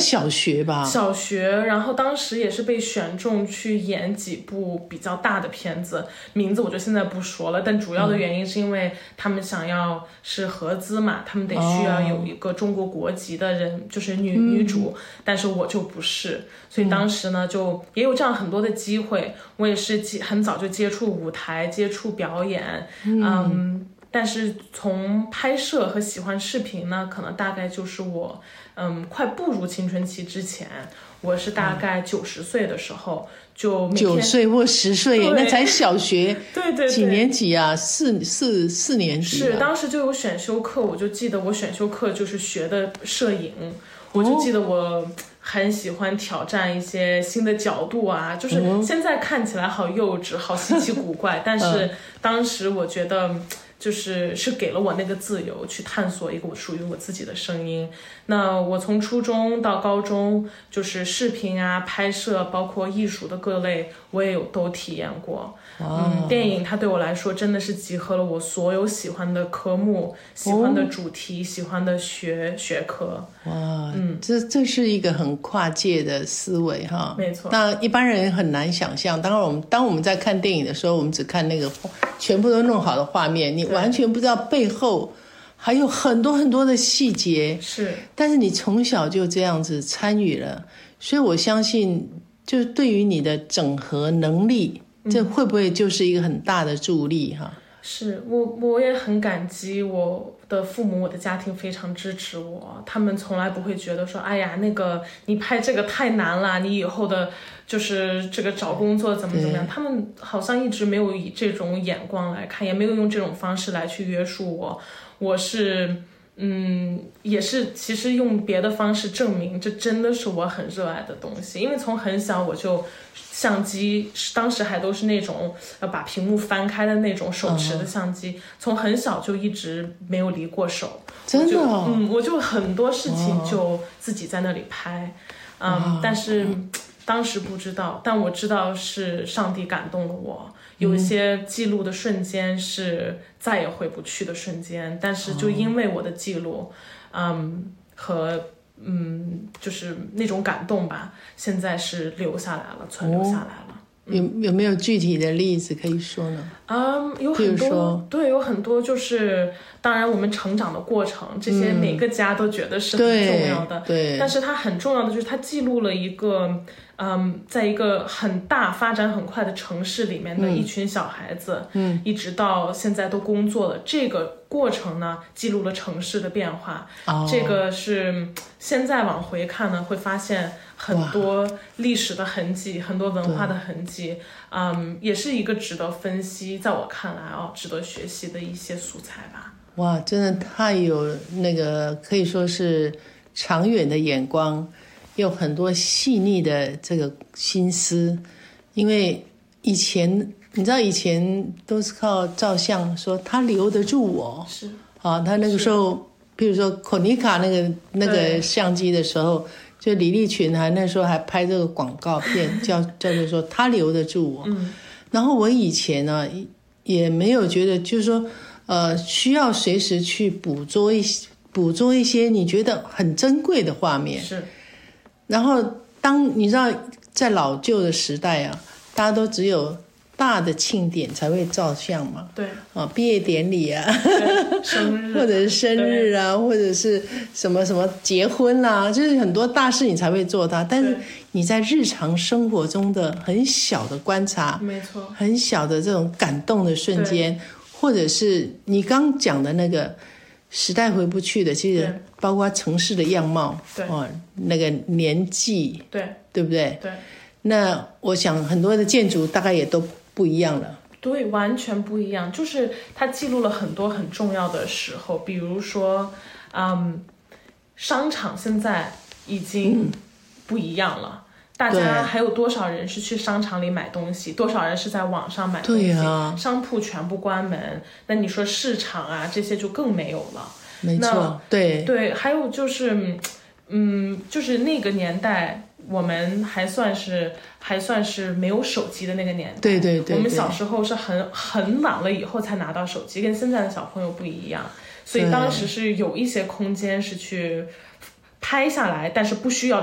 小学吧？ 小学，然后当时也是被选中去演几部比较大的片子，名字我就现在不说了，但主要的原因是因为他们想要是合资嘛，他们得需要有一个中国国籍的人，就是女主，但是我就不是，所以当时呢就也有这样很多的机会，我也是很早就接触舞台，接触表演，但是从拍摄和喜欢视频呢，可能大概就是我快步入青春期之前，我是大概90岁的时候，就每天 9岁或10岁，那才小学， 对， 几年级啊？四年级。 是当时就有选修课，我就记得我选修课就是学的摄影，我就记得我很喜欢挑战一些新的角度啊，就是现在看起来好幼稚，好稀奇古怪，但是当时我觉得。是给了我那个自由去探索一个属于我自己的声音。那我从初中到高中，就是视频啊、拍摄，包括艺术的各类，我也都体验过。电影它对我来说真的是集合了我所有喜欢的科目、喜欢的主题、喜欢的学科。 哇，这是一个很跨界的思维哈。 没错。 那一般人很难想象。当我们在看电影的时候，我们只看那个全部都弄好的画面，你完全不知道背后还有很多很多的细节。 是。但是你从小就这样子参与了，所以我相信，就是对于你的整合能力。这会不会就是一个很大的助力哈？ 是我也很感激我的父母，我的家庭非常支持我，他们从来不会觉得说，哎呀，那个你拍这个太难了，你以后的就是这个找工作怎么样，他们好像一直没有以这种眼光来看，也没有用这种方式来去约束我。我是也是其实用别的方式证明这真的是我很热爱的东西，因为从很小我就相机当时还都是那种要把屏幕翻开的那种手持的相机，从很小就一直没有离过手。 真的我就很多事情就自己在那里拍，但是当时不知道，但我知道是上帝感动了我，有一些记录的瞬间是再也回不去的瞬间，但是就因为我的记录和就是那种感动吧，现在是留下来了，存留下来了。 有没有具体的例子可以说呢？ 有很多，对，有很多，就是当然我们成长的过程，这些每个家都觉得是很重要的， 对。 但是它很重要的就是它记录了一个，在一个很大、发展很快的城市里面的一群小孩子，一直到现在都工作了，这个过程呢，记录了城市的变化。这个是现在往回看呢，会发现很多历史的痕迹，很多文化的痕迹，也是一个值得分析，在我看来值得学习的一些素材吧。 哇，真的太有那个可以说是长远的眼光，有很多细腻的这个心思。因为你知道以前都是靠照相，说他留得住我， 是他那个时候，比如说柯尼卡那个相机的时候，就李立群那时候还拍这个广告片，叫做说他留得住我。然后我以前呢也没有觉得，就是说需要随时去捕捉一些你觉得很珍贵的画面。 是。 然后当你知道在老旧的时代大家都只有大的庆典才会照相嘛， 对， 毕业典礼啊， 生日， 或者是生日啊，或者是什么什么结婚啦，就是很多大事你才会做它。但是你在日常生活中的很小的观察， 没错， 很小的这种感动的瞬间，或者是你刚讲的那个时代回不去的，其实包括城市的样貌，那个年纪，对不对？对。那我想很多的建筑大概也都不一样了。 对，完全不一样。就是它记录了很多很重要的时候，比如说，商场现在已经不一样了。大家还有多少人是去商场里买东西？多少人是在网上买东西？商铺全部关门，那你说市场啊这些就更没有了。 没错，对， 还有就是，就是那个年代。我们还算是没有手机的那个年代， 对， 我们小时候是很晚了以后才拿到手机，跟现在的小朋友不一样，所以当时是有一些空间是去拍下来，但是不需要